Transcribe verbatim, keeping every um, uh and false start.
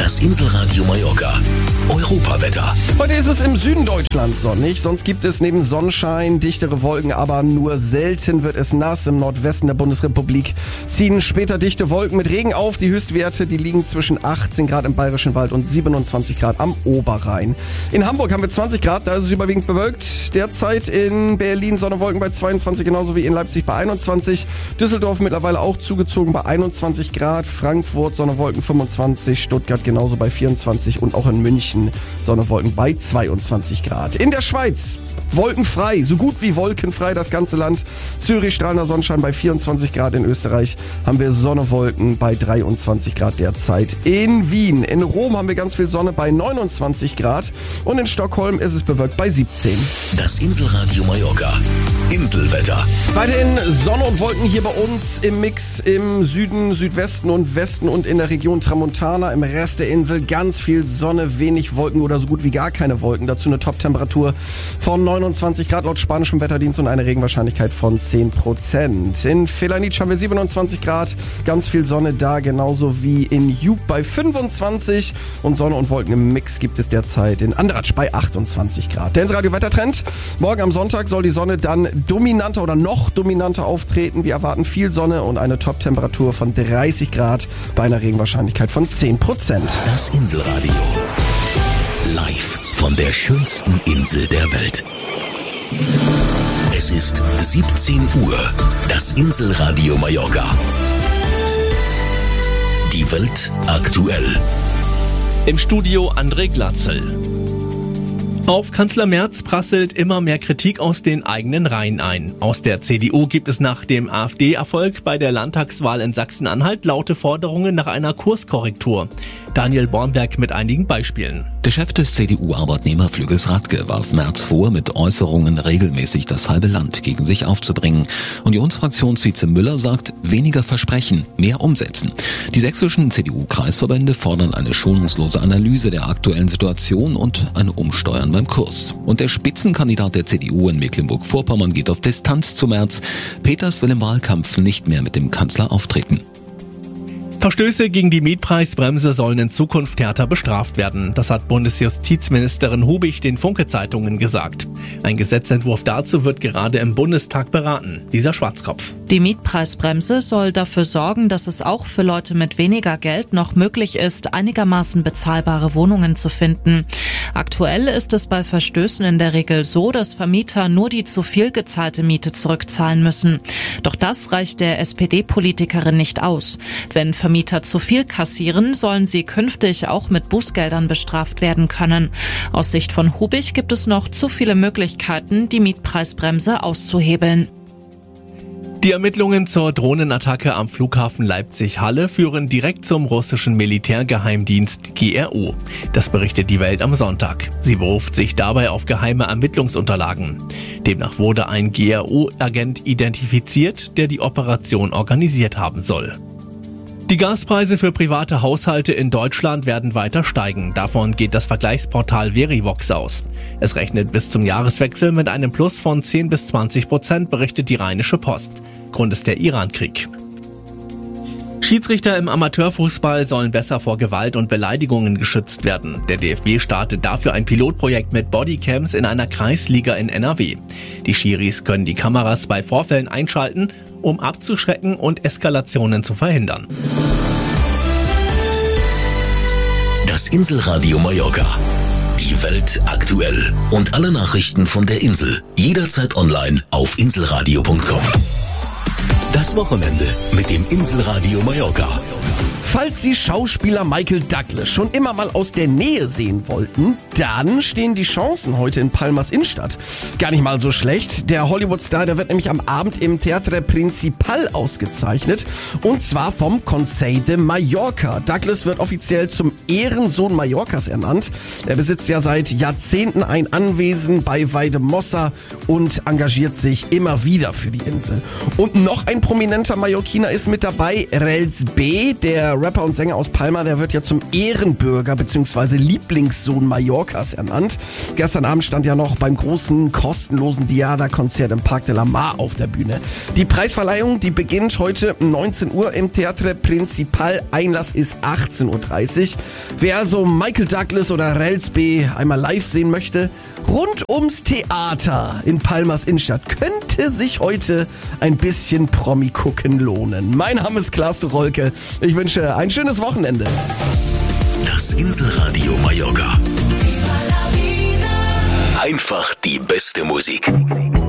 Das Inselradio Mallorca. Europawetter. Heute ist es im Süden Deutschlands sonnig, sonst gibt es neben Sonnenschein dichtere Wolken, aber nur selten wird es nass. Im Nordwesten der Bundesrepublik ziehen später dichte Wolken mit Regen auf. Die Höchstwerte, die liegen zwischen achtzehn Grad im Bayerischen Wald und siebenundzwanzig Grad am Oberrhein. In Hamburg haben wir zwanzig Grad, da ist es überwiegend bewölkt. Derzeit in Berlin Sonne, Wolken bei zweiundzwanzig, genauso wie in Leipzig bei einundzwanzig. Düsseldorf mittlerweile auch zugezogen bei einundzwanzig Grad. Frankfurt Sonne, Wolken fünfundzwanzig, Stuttgart genauso bei vierundzwanzig und auch in München Sonne, Wolken bei zweiundzwanzig Grad. In der Schweiz wolkenfrei, so gut wie wolkenfrei das ganze Land. Zürich strahlender Sonnenschein bei vierundzwanzig Grad. In Österreich haben wir Sonne, Wolken bei dreiundzwanzig Grad derzeit. In Wien, in Rom haben wir ganz viel Sonne bei neunundzwanzig Grad und in Stockholm ist es bewölkt bei siebzehn. Das Inselradio Mallorca. Inselwetter. Weiterhin Sonne und Wolken hier bei uns im Mix im Süden, Südwesten und Westen und in der Region Tramontana. Im Rest der Insel ganz viel Sonne, wenig Wolken oder so gut wie gar keine Wolken. Dazu eine Top-Temperatur von neunundzwanzig Grad laut spanischem Wetterdienst und eine Regenwahrscheinlichkeit von zehn Prozent. In Felanitsch haben wir siebenundzwanzig Grad, ganz viel Sonne da, genauso wie in Jub bei fünfundzwanzig und Sonne und Wolken im Mix gibt es derzeit in Andratsch bei achtundzwanzig Grad. Der Inselradio Wettertrend. Morgen am Sonntag soll die Sonne dann dominanter oder noch dominanter auftreten. Wir erwarten viel Sonne und eine Top-Temperatur von dreißig Grad bei einer Regenwahrscheinlichkeit von zehn Prozent. Das Inselradio. Live von der schönsten Insel der Welt. Es ist siebzehn Uhr. Das Inselradio Mallorca. Die Welt aktuell. Im Studio André Glatzel. Auf Kanzler Merz prasselt immer mehr Kritik aus den eigenen Reihen ein. Aus der C D U gibt es nach dem AfD-Erfolg bei der Landtagswahl in Sachsen-Anhalt laute Forderungen nach einer Kurskorrektur. Daniel Bornberg mit einigen Beispielen. Der Chef des C D U-Arbeitnehmerflügels Radke warf Merz vor, mit Äußerungen regelmäßig das halbe Land gegen sich aufzubringen. Unionsfraktionsvize Müller sagt, weniger versprechen, mehr umsetzen. Die sächsischen C D U-Kreisverbände fordern eine schonungslose Analyse der aktuellen Situation und ein Umsteuern beim Kurs. Und der Spitzenkandidat der C D U in Mecklenburg-Vorpommern geht auf Distanz zu Merz. Peters will im Wahlkampf nicht mehr mit dem Kanzler auftreten. Verstöße gegen die Mietpreisbremse sollen in Zukunft härter bestraft werden. Das hat Bundesjustizministerin Hubig den Funke-Zeitungen gesagt. Ein Gesetzentwurf dazu wird gerade im Bundestag beraten. Lisa Schwarzkopf. Die Mietpreisbremse soll dafür sorgen, dass es auch für Leute mit weniger Geld noch möglich ist, einigermaßen bezahlbare Wohnungen zu finden. Aktuell ist es bei Verstößen in der Regel so, dass Vermieter nur die zu viel gezahlte Miete zurückzahlen müssen. Doch das reicht der S P D-Politikerin nicht aus. Wenn Vermieter zu viel kassieren, sollen sie künftig auch mit Bußgeldern bestraft werden können. Aus Sicht von Hubig gibt es noch zu viele Möglichkeiten, die Mietpreisbremse auszuhebeln. Die Ermittlungen zur Drohnenattacke am Flughafen Leipzig-Halle führen direkt zum russischen Militärgeheimdienst G R U. Das berichtet die Welt am Sonntag. Sie beruft sich dabei auf geheime Ermittlungsunterlagen. Demnach wurde ein G R U-Agent identifiziert, der die Operation organisiert haben soll. Die Gaspreise für private Haushalte in Deutschland werden weiter steigen. Davon geht das Vergleichsportal Verivox aus. Es rechnet bis zum Jahreswechsel mit einem Plus von zehn bis zwanzig Prozent, berichtet die Rheinische Post. Grund ist der Iran-Krieg. Schiedsrichter im Amateurfußball sollen besser vor Gewalt und Beleidigungen geschützt werden. Der D F B startet dafür ein Pilotprojekt mit Bodycams in einer Kreisliga in N R W. Die Schiris können die Kameras bei Vorfällen einschalten, um abzuschrecken und Eskalationen zu verhindern. Das Inselradio Mallorca. Die Welt aktuell. Und alle Nachrichten von der Insel. Jederzeit online auf inselradio punkt com. Das Wochenende mit dem Inselradio Mallorca. Falls Sie Schauspieler Michael Douglas schon immer mal aus der Nähe sehen wollten, dann stehen die Chancen heute in Palmas Innenstadt gar nicht mal so schlecht. Der Hollywood-Star, der wird nämlich am Abend im Teatre Principal ausgezeichnet, und zwar vom Consell de Mallorca. Douglas wird offiziell zum Ehrensohn Mallorcas ernannt. Er besitzt ja seit Jahrzehnten ein Anwesen bei Valldemossa und engagiert sich immer wieder für die Insel. Und noch ein prominenter Mallorquiner ist mit dabei, Rels B., der der Rapper und Sänger aus Palma, der wird ja zum Ehrenbürger bzw. Lieblingssohn Mallorcas ernannt. Gestern Abend stand ja noch beim großen kostenlosen Diada-Konzert im Parc de la Mar auf der Bühne. Die Preisverleihung, die beginnt heute um neunzehn Uhr im Teatre Principal. Einlass ist achtzehn Uhr dreißig. Wer also Michael Douglas oder Rels B einmal live sehen möchte, rund ums Theater in Palmas Innenstadt könnte sich heute ein bisschen Promi-Gucken lohnen. Mein Name ist Klaas de Rolke. Ich wünsche ein schönes Wochenende. Das Inselradio Mallorca. Einfach die beste Musik.